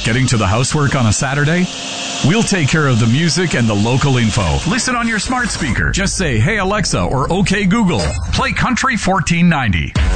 Getting to the housework on a Saturday? We'll take care of the music and the local info. Listen on your smart speaker. Just say, "Hey Alexa," or "Okay Google, play Country 1490."